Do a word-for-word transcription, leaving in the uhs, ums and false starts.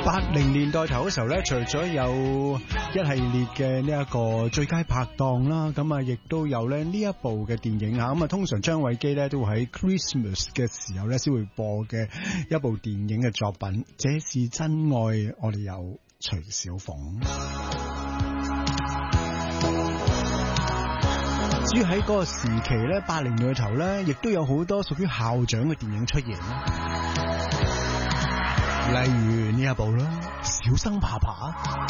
八零年代頭嘅時候咧，除咗有一系列嘅呢一個最佳拍檔啦，咁啊亦都有咧呢一部嘅電影啊，咁啊通常張偉基咧都會喺 Christmas 嘅時候咧先會播嘅一部電影嘅作品，這是真愛，我哋有徐小鳳。至於喺嗰個時期咧，八零年代頭咧，亦都有好多屬於校長嘅電影出現啦，例如呢一部啦，小生爬爬。